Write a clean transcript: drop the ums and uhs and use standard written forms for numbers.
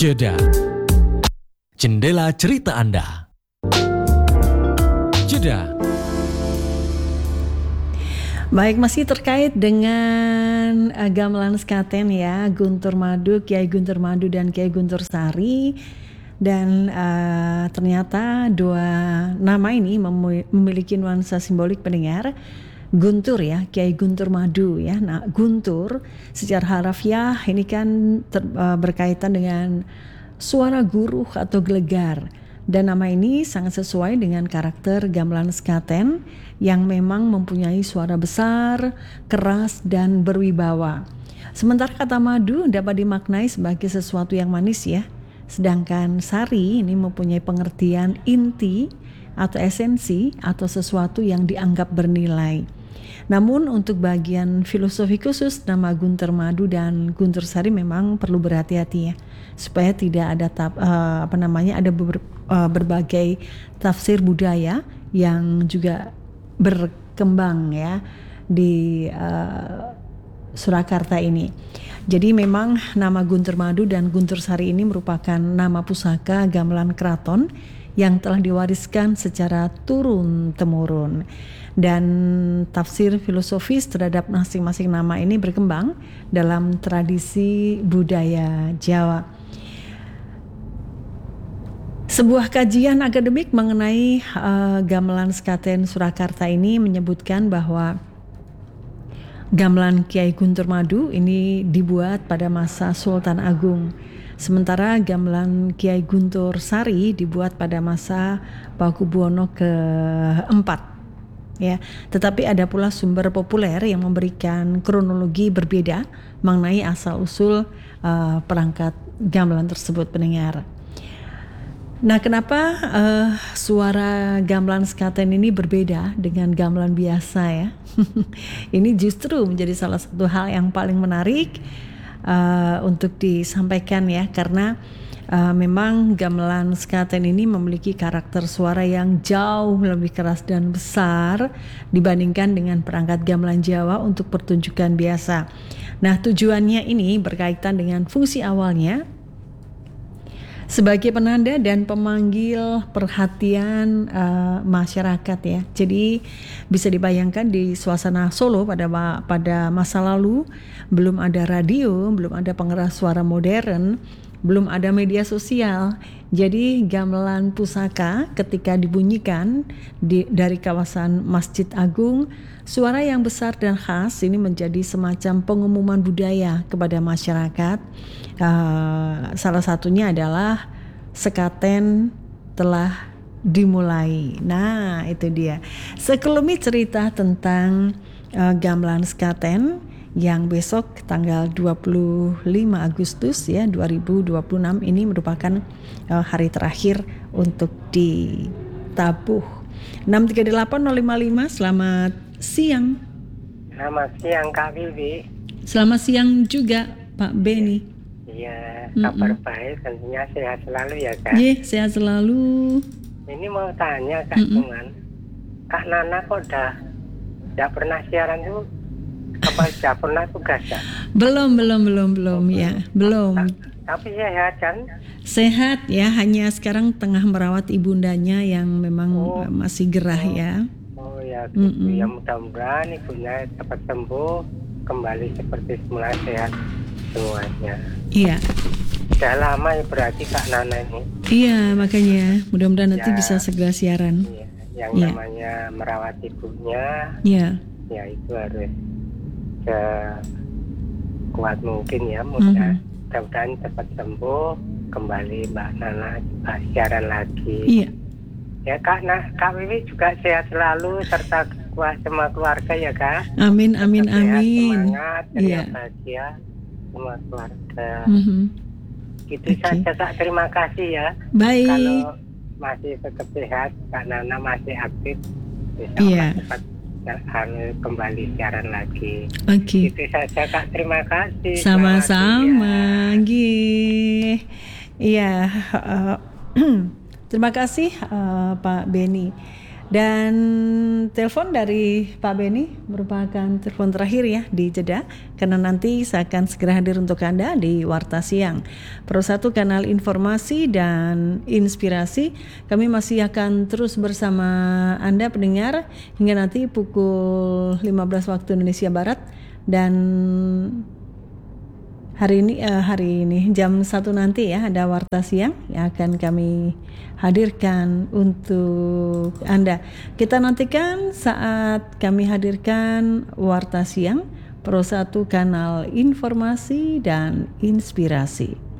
Jeda. Jendela cerita Anda. Jeda. Baik, masih terkait dengan gamelan sekaten ya, Guntur Madu, Kiai Guntur Madu dan Kiai Guntur Sari. Dan ternyata dua nama ini memiliki nuansa simbolik pendengar. Guntur ya, Kiai Guntur Madu ya. Nah, Guntur secara harafiah ini kan berkaitan dengan suara guruh atau gelegar. Dan nama ini sangat sesuai dengan karakter gamelan sekaten yang memang mempunyai suara besar, keras, dan berwibawa. Sementara kata madu dapat dimaknai sebagai sesuatu yang manis ya. Sedangkan sari ini mempunyai pengertian inti atau esensi atau sesuatu yang dianggap bernilai. Namun untuk bagian filosofi khusus nama Guntur Madu dan Guntur Sari memang perlu berhati-hati ya, supaya tidak ada berbagai tafsir budaya yang juga berkembang ya di Surakarta ini. Jadi memang nama Guntur Madu dan Guntur Sari ini merupakan nama pusaka gamelan keraton yang telah diwariskan secara turun-temurun. Dan tafsir filosofis terhadap masing-masing nama ini berkembang dalam tradisi budaya Jawa. Sebuah kajian akademik mengenai gamelan sekaten Surakarta ini menyebutkan bahwa gamelan Kiai Guntur Madu ini dibuat pada masa Sultan Agung. Sementara gamelan Kiai Guntur Sari dibuat pada masa Pakubuwono keempat. Ya, tetapi ada pula sumber populer yang memberikan kronologi berbeda mengenai asal-usul perangkat gamelan tersebut pendengar. Nah, kenapa suara gamelan sekaten ini berbeda dengan gamelan biasa ya? Ini justru menjadi salah satu hal yang paling menarik untuk disampaikan ya, karena memang gamelan sekaten ini memiliki karakter suara yang jauh lebih keras dan besar dibandingkan dengan perangkat gamelan Jawa untuk pertunjukan biasa. Nah, tujuannya ini berkaitan dengan fungsi awalnya sebagai penanda dan pemanggil perhatian masyarakat ya. Jadi bisa dibayangkan di suasana Solo pada masa lalu belum ada radio, belum ada pengeras suara modern, belum ada media sosial. Jadi gamelan pusaka ketika dibunyikan dari kawasan Masjid Agung, suara yang besar dan khas ini menjadi semacam pengumuman budaya kepada masyarakat. Salah satunya adalah sekaten telah dimulai. Nah, itu dia sekelumit cerita tentang gamelan sekaten yang besok tanggal 25 Agustus ya 2026 ini merupakan hari terakhir untuk ditabuh. 6380555, selamat siang. Selamat siang Kak Vivi. Selamat siang juga Pak Beni. Iya, kabar baik, tentunya sehat selalu ya Kak. Iya, sehat selalu. Ini mau tanya Kak Cuman, Kak Nana kok udah pernah siaran tuh? Apa sudah pernah tugas ya? Belum ya, belum. Tapi sehat kan? Sehat ya, hanya sekarang tengah merawat ibundanya yang memang masih gerah ya. Oh ya, gitu. Ya mudah-mudahan ibunya cepat sembuh, kembali seperti semula sehat semuanya. Iya. Sudah lama ya berarti Kak Nana ini. Iya, makanya mudah-mudahan nanti bisa segera siaran. Iya, yang namanya merawat ibunya. Iya. Ya itu harus sekuat mungkin ya, mudah-mudahan cepat sembuh, kembali Mbak Nana siaran lagi. Iya. Ya Kak Wiwi juga sehat selalu serta semua keluarga ya Kak. Amin. Semangat, iya. Bahagia semua keluarga. Itu Okay. saja Kak, terima kasih ya. Baik. Kalau masih tetap sehat, Kak Nana masih aktif, Iya. cepat kembali siaran lagi. Oke. Itu saja Kak, terima kasih. Sama-sama. Iya. Terima kasih Pak Beni. Dan telepon dari Pak Beni merupakan telepon terakhir ya di Jeddah, karena nanti saya akan segera hadir untuk Anda di Warta Siang. Pro 1 kanal informasi dan inspirasi. Kami masih akan terus bersama Anda pendengar hingga nanti pukul 15 waktu Indonesia Barat, dan hari ini jam 1 nanti ya ada Warta Siang yang akan kami hadirkan untuk Anda. Kita nantikan saat kami hadirkan Warta Siang Pro 1 kanal informasi dan inspirasi.